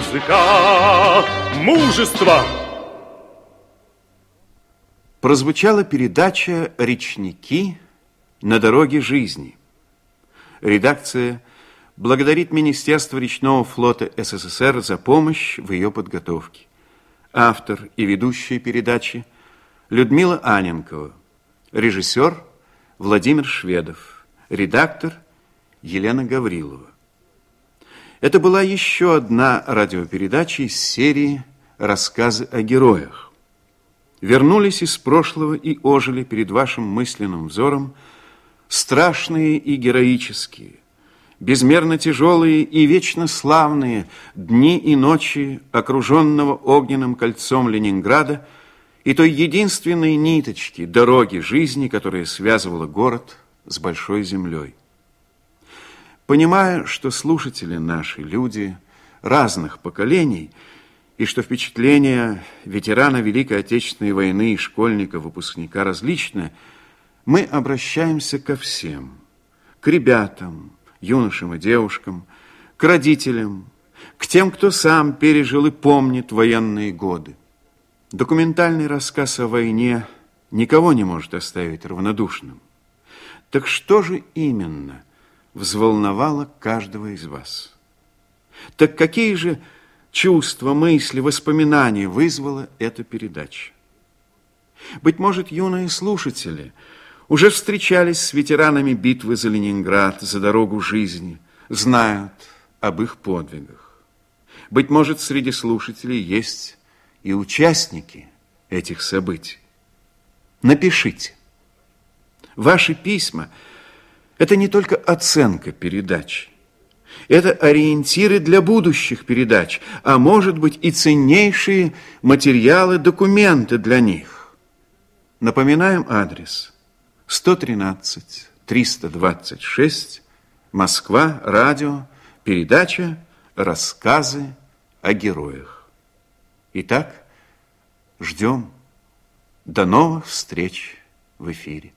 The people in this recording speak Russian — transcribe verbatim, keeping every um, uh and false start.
языка мужества. Прозвучала передача «Речники на дороге жизни». Редакция благодарит Министерство речного флота СССР за помощь в ее подготовке. Автор и ведущая передачи Людмила Анненкова. Режиссер Владимир Шведов. Редактор Елена Гаврилова. Это была еще одна радиопередача из серии «Рассказы о героях». Вернулись из прошлого и ожили перед вашим мысленным взором страшные и героические, безмерно тяжелые и вечно славные дни и ночи окруженного огненным кольцом Ленинграда и той единственной ниточки дороги жизни, которая связывала город с большой землей. Понимая, что слушатели наши люди разных поколений, и что впечатления ветерана Великой Отечественной войны и школьника-выпускника различны, мы обращаемся ко всем, к ребятам, юношам и девушкам, к родителям, к тем, кто сам пережил и помнит военные годы. Документальный рассказ о войне никого не может оставить равнодушным. Так что же именно взволновало каждого из вас? Так какие же чувства, мысли, воспоминания вызвала эта передача? Быть может, юные слушатели уже встречались с ветеранами битвы за Ленинград, за дорогу жизни, знают об их подвигах. Быть может, среди слушателей есть и участники этих событий. Напишите. Ваши письма – это не только оценка передачи. Это ориентиры для будущих передач, а может быть и ценнейшие материалы, документы для них. Напоминаем адрес: сто тринадцать триста двадцать шесть, Москва, радио, передача «Рассказы о героях». Итак, ждем. До новых встреч в эфире.